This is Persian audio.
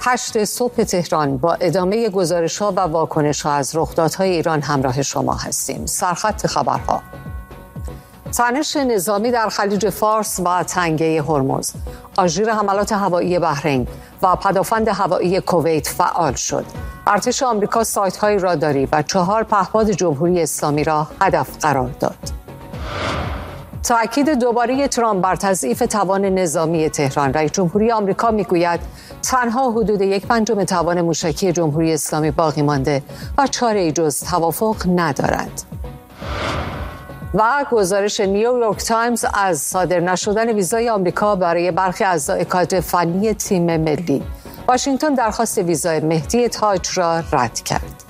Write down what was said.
8 صبح تهران با ادامه گزارش‌ها و واکنش‌ها از رخدادهای ایران همراه شما هستیم. سرخط خبرها: تنش نظامی در خلیج فارس و تنگه هرمز، آژیر حملات هوایی بحرین و پدافند هوایی کویت فعال شد. ارتش آمریکا سایت‌های راداری و 4 پهپاد جمهوری اسلامی را هدف قرار داد. تأکید دوباره ترامپ بر تضعیف توان نظامی تهران. رئیس جمهوری آمریکا میگوید تنها حدود 1/5 توان موشکی جمهوری اسلامی باقی مانده و چاره‌ای جز توافق ندارد. و گزارش نیویورک تایمز از صادر نشدن ویزای آمریکا برای برخی اعضای کادر فنی تیم ملی. واشنگتن درخواست ویزای مهدی تاج را رد کرد.